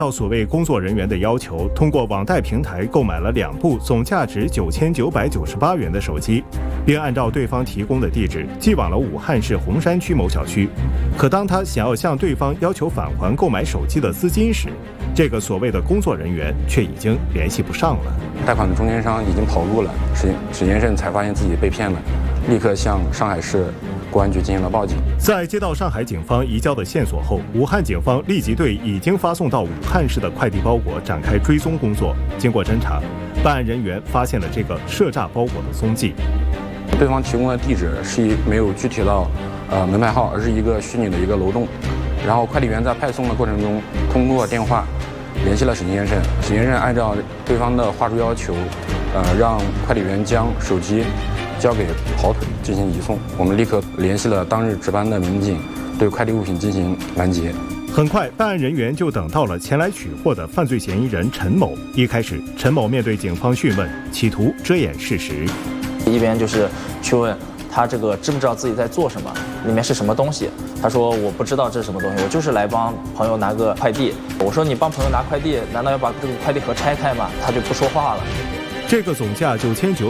到所谓工作人员的要求，通过网贷平台购买了2部总价值9998元的手机，并按照对方提供的地址寄往了武汉市洪山区某小区。可当他想要向对方要求返还购买手机的资金时，这个所谓的工作人员却已经联系不上了。 贷款的中间商已经跑路了，史先生才发现自己被骗了，立刻向上海市公安局进行了报警。 在接到上海警方移交的线索后，武汉警方立即对已经发送到武汉市的快递包裹展开追踪工作。经过侦查，办案人员发现了这个赊诈包裹的踪迹。 对方提供的地址是没有具体到门牌号，而是一个虚拟的一个楼栋。然后快递员在派送的过程中，通过电话联系了史先生。史先生按照对方的话术要求，让快递员将手机交给跑腿进行移送。我们立刻联系了当日值班的民警，对快递物品进行拦截。 很快，办案人员就等到了前来取货的犯罪嫌疑人陈某。一开始，陈某面对警方讯问，企图遮掩事实， 一边就是去问他这个知不知道自己在做什么，里面是什么东西。他说我不知道这是什么东西，我就是来帮朋友拿个快递。我说你帮朋友拿快递，难道要把这个快递盒拆开吗？他就不说话了。 这个总价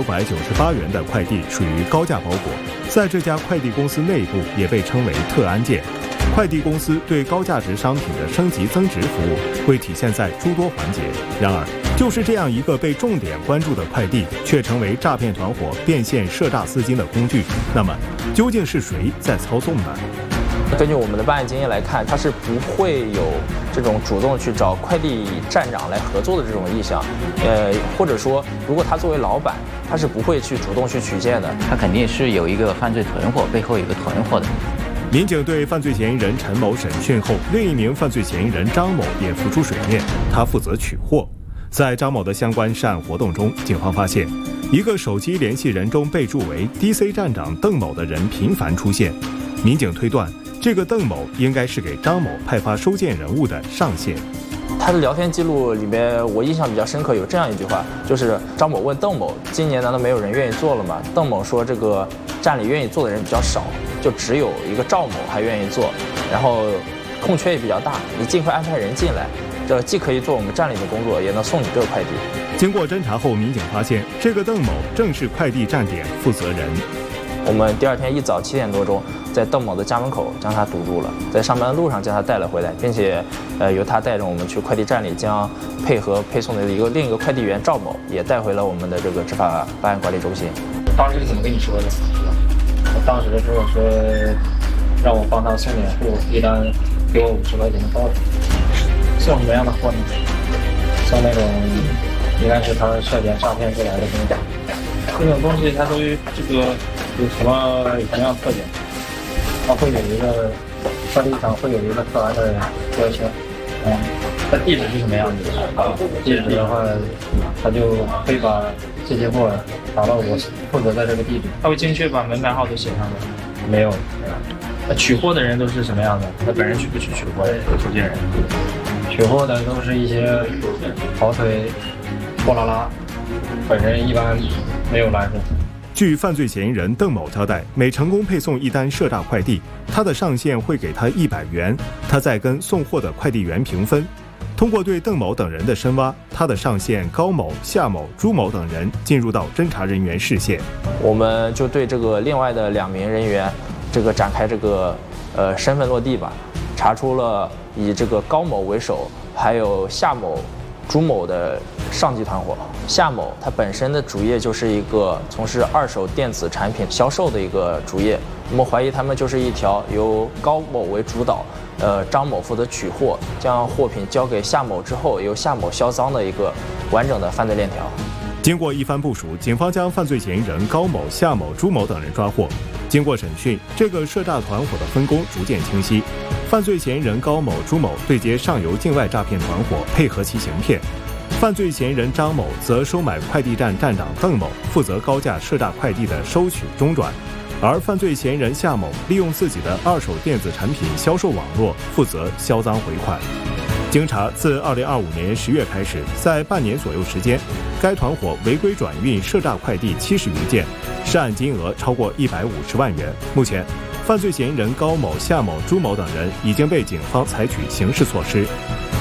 9998元的快递属于高价包裹，在这家快递公司内部也被称为特案件。快递公司对高价值商品的升级增值服务会体现在诸多环节。然而，就是这样一个被重点关注的快递，却成为诈骗团伙变现赊诈资金的工具。那么，究竟是谁在操纵呢？ 根据我们的办案经验来看，他是不会有这种主动去找快递站长来合作的这种意向，或者说，如果他作为老板，他是不会去主动去取件的。 他肯定是有一个犯罪团伙，背后有一个团伙的。 民警对犯罪嫌疑人陈某审讯后，另一名犯罪嫌疑人张某也浮出水面，他负责取货。在张某的相关涉案活动中，警方发现，一个手机联系人中备注为 DC 站长邓某的人频繁出现。民警推断，这个邓某应该是给张某派发收件人物的上线。 他的聊天记录里面，我印象比较深刻，有这样一句话，就是张某问邓某：“今年难道没有人愿意做了吗？”邓某说：“这个站里愿意做的人比较少，就只有一个赵某还愿意做，然后空缺也比较大，你尽快安排人进来，这既可以做我们站里的工作，也能送你这个快递。” 经过侦查后，民警发现这个邓某正是快递站点负责人。 我们第二天一早7点多钟，在邓某的家门口将他堵住了，在上班的路上将他带了回来，并且由他带着我们去快递站里，将配合配送的另一个快递员赵某也带回了我们的这个执法办案管理中心。 当时是怎么跟你说的？我当时跟我说让我帮他送点货，一单给我50块钱的报酬。送什么样的货呢？送那种应该是他涉嫌诈骗过来的东西。这种东西它都这个有什么样的特点？它会有一个快递厂会有一个特安的标签。它地址是什么样子的？地址的话，他就会把这些货打到我负责的这个地址。他会精确把门牌号都写上吗？没有。取货的人都是什么样的？他本人去不去取货？收件人。取货的都是一些跑腿、货拉拉，本人一般没有来过。 据犯罪嫌疑人邓某交代，每成功配送一单赊诈快递，他的上线会给他100元，他再跟送货的快递员平分。通过对邓某等人的深挖，他的上线高某、夏某、朱某等人进入到侦查人员视线。 我们就对这个另外的2名人员，这个展开这个身份落地吧，查出了以这个高某为首，还有夏某、朱某的上级团伙。夏某他本身的主业就是一个从事2手电子产品销售的一个主业，我们怀疑他们就是一条由高某为主导，张某负责取货，将货品交给夏某之后，由夏某销赃的一个完整的犯罪链条。 经过一番部署，警方将犯罪嫌疑人高某、夏某、朱某等人抓获。经过审讯，这个赊诈团伙的分工逐渐清晰。犯罪嫌疑人高某、朱某对接上游境外诈骗团伙，配合其行骗；犯罪嫌疑人张某则收买快递站站长邓某，负责高价赊诈快递的收取中转；而犯罪嫌疑人夏某利用自己的2手电子产品销售网络，负责销赃回款。经查，自2025年10月开始，在半年左右时间，该团伙违规转运赊诈快递70余件，涉案金额超过150万元。目前，犯罪嫌疑人高某、夏某、朱某等人已经被警方采取刑事措施。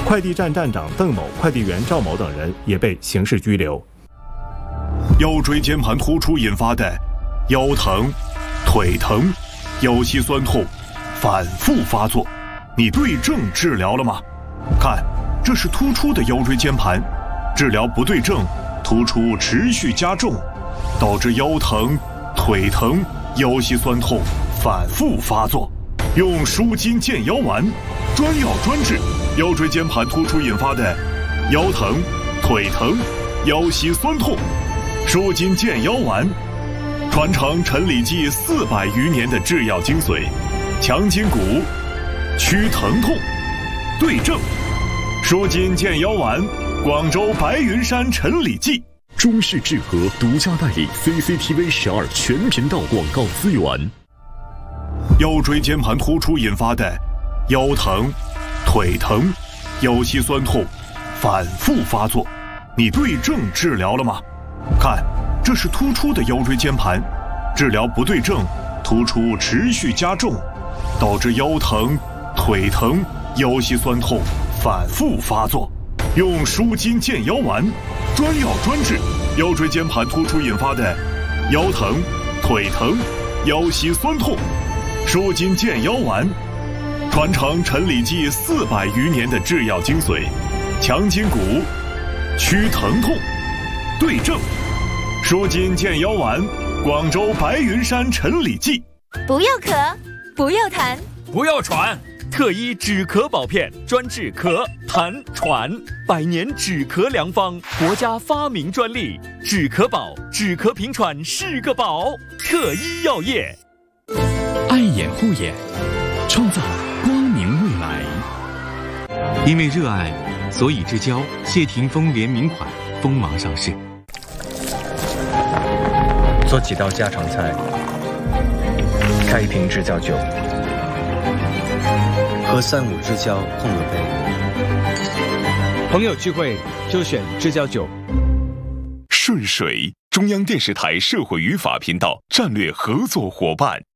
快递站站长邓某、快递员赵某等人也被刑事拘留。 腰椎间盘突出引发的腰疼、腿疼、腰膝酸痛反复发作，你对症治疗了吗？看，这是突出的腰椎间盘，治疗不对症，突出持续加重，导致腰疼、腿疼、腰膝酸痛反复发作。用舒筋健腰丸，专药专治腰椎间盘突出引发的腰疼、腿疼、腰膝酸痛。舒筋健腰丸，传承陈李济400余年的制药精髓，强筋骨，祛疼痛，对症。舒筋健腰丸，广州白云山陈李济。 中视智和独家代理 CCTV 12全频道广告资源。 腰椎间盘突出引发的腰疼、腿疼、腰膝酸痛反复发作，你对症治疗了吗？看，这是突出的腰椎间盘，治疗不对症，突出持续加重，导致腰疼、腿疼、腰膝酸痛反复发作。用舒筋健腰丸，专药专治腰椎间盘突出引发的腰疼、腿疼、腰膝酸痛。舒筋健腰丸，传承陈李济400余年的制药精髓，强筋骨，祛疼痛，对症。舒筋健腰丸，广州白云山陈李济。 不要咳，不要痰， 不要喘，特医止咳保片专治咳、痰、喘，100年止咳良方，国家发明专利，止咳宝，止咳平喘是个宝。特医药业。 爱眼护眼，创造光明未来。因为热爱，所以之交谢霆锋联名款锋芒上市。 做几道家常菜，开一瓶知交酒，和3、5知交碰个杯。 朋友聚会就选知交酒。 顺水，中央电视台社会语法频道战略合作伙伴。